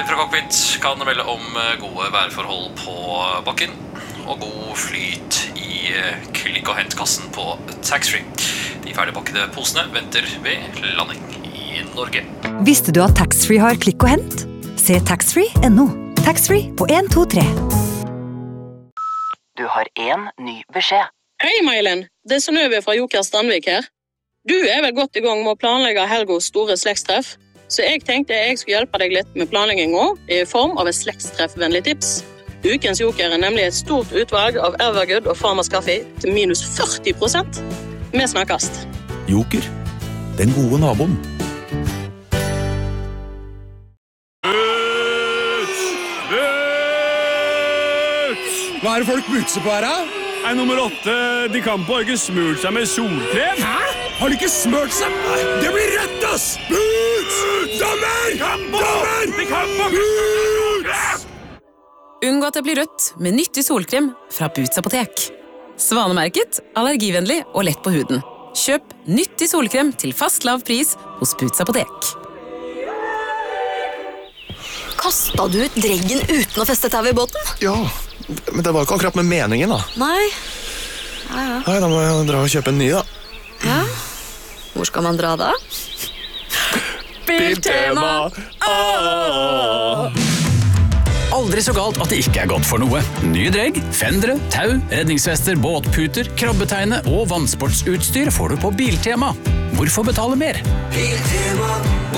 Live fra Cockpit kan melde om gode værforhold på bakken og god flyt i klikk- og hentkassen på Taxfree. De ferdigpakkede posene venter ved landing i Norge. Visste du at Taxfree har klikk og hent? Se taxfree.no. Taxfree på 1, 2, 3. Du har en ny beskjed. Hei, Mailen. Det Synnøve fra Joker Strandvik her. Du vel godt i gang med å planlegge Helgos store slektstreff, så jeg tenkte jeg skulle hjelpe deg litt med planleggingen i form av et slektstreffvennlig tips. Ukens Joker nemlig et stort utvalg av Evergood og Farmers Kaffe til minus 40%. Vi snakkes. Joker, den gode naboen. Hva det folk bukser på her, da? Nummer 8, de kan på ikke smurt seg med solkrem. Hæ? Har de ikke smørt seg? Det blir rødt, ass! Boots! Dommer! Dommer! De kan på Boots! Unngå at det blir rødt med nyttig solkrem fra Boots apotek. Svanemerket, allergivennlig og lett på huden. Kjøp nyttig solkrem til fast lav pris hos Boots apotek. Kastet du ut dreggen uten å feste tau i båten? Ja, men det var ikke akkurat med meningen da. Nei. Nei, da må jeg dra og kjøpe en ny da. Ja? Hvor skal man dra da? Biltema! Aldri så galt at det ikke godt for noe. Nye dregg, fendere, tau, redningsvester, båtputer, krabbetegne og vannsportsutstyr får du på Biltema. Hvorfor betale mer? Biltema.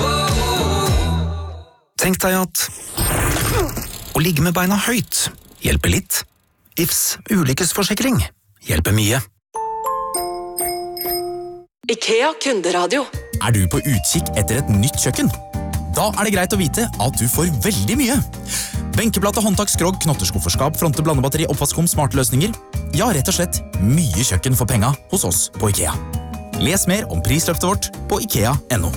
Tenk deg at å ligge med beina høyt hjelper litt. Ifs ulykkesforsikring hjelper mye. IKEA kunderadio. Er du på utkikk etter et nytt kjøkken? Da er det greit å vite at du får veldig mye. Benkeplate, håndtak, skrog, knotterskufferskap, fronte, blandebatteri, oppvaskkum, smarte løsninger. Ja, rett og slett mye kjøkken for penga hos oss på IKEA. Les mer om prisløftet vårt på IKEA.no.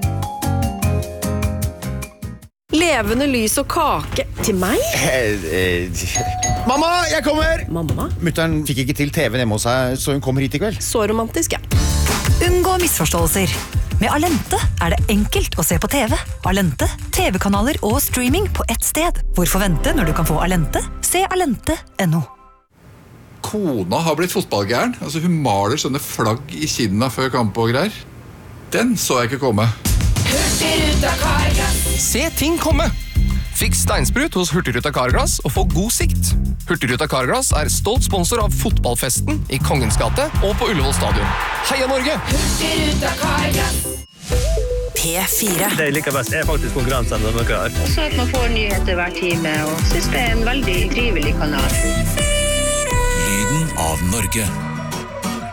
Levende lys og kake til meg? Mamma, jeg kommer! Mamma? Mutteren fikk ikke til TV-en hjemme hos seg, så hun kommer hit i kveld. Så romantisk, ja. Unngå misforståelser. Med Alente er det enkelt å se på TV. Alente, TV-kanaler og streaming på ett sted. Hvorfor vente når du kan få Alente? Se alente.no. Kona har blitt fotballgæren. Altså, hun maler sånne flagg i kinna før kamp og greier. Den så jeg ikke komme. Hurtigruta Carglass. Se ting komme! Fiks steinsprut hos Hurtigruta Carglass og få god sikt. Hurtigruta Carglass er stolt sponsor av fotballfesten i Kongens gate og på Ullevål stadion. Heia Norge! Hurtigruta Carglass. P4. Det jeg liker best er faktisk konkurransen med dere her. Og så at man får nyheter hver time, og synes det er en veldig trivelig kanal. Lyden av Norge.